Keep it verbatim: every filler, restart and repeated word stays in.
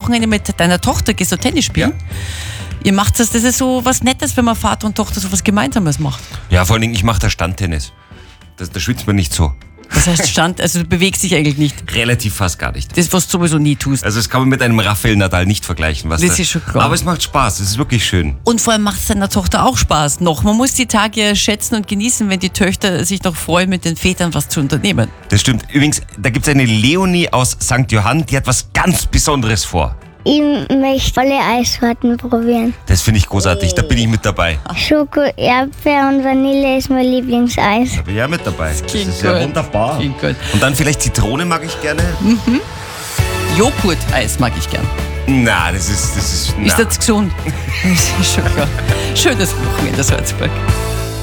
Wochenende mit deiner Tochter, gehst du Tennis spielen. Ja. Ihr macht das, das ist so was Nettes, wenn man Vater und Tochter so was Gemeinsames macht. Ja, vor allen Dingen, ich mache da Standtennis. Das, da schwitzt man nicht so. Das heißt Stand, also du bewegst dich eigentlich nicht. Relativ fast gar nicht. Das, was du sowieso nie tust. Also das kann man mit einem Rafael Nadal nicht vergleichen. Was das da, ist schon klar. Aber es macht Spaß, es ist wirklich schön. Und vor allem macht es deiner Tochter auch Spaß noch. Man muss die Tage schätzen und genießen, wenn die Töchter sich noch freuen, mit den Vätern was zu unternehmen. Das stimmt. Übrigens, da gibt es eine Leonie aus Sankt Johann, die hat was ganz Besonderes vor. Ich möchte alle Eissorten probieren. Das finde ich großartig, da bin ich mit dabei. Schoko, Erdbeer und Vanille ist mein Lieblingseis. Da bin ich ja mit dabei. Das, klingt das ist ja gut. wunderbar. Klingt gut. Und dann vielleicht Zitrone mag ich gerne. Mhm. Joghurt-Eis mag ich gern. Na, das ist... Das ist, na. Ist das gesund? Das ist schon klar. Schönes Wochenende, Salzburg.